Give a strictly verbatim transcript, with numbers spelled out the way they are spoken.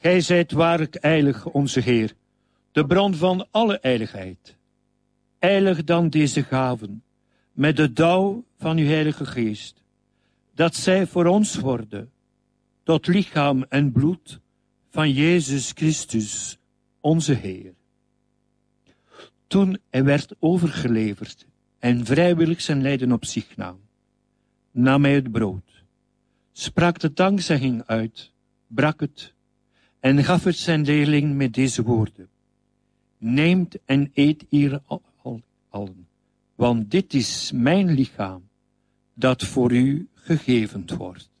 Gij zijt waarlijk heilig, onze Heer, de bron van alle heiligheid. Heilig dan deze gaven, met de dauw van uw Heilige Geest, dat zij voor ons worden, tot lichaam en bloed van Jezus Christus, onze Heer. Toen hij werd overgeleverd en vrijwillig zijn lijden op zich nam, nam hij het brood, sprak de dankzegging uit, brak het en gaf het zijn leerling met deze woorden: Neemt en eet hier allen, want dit is mijn lichaam, dat voor u gegeven wordt.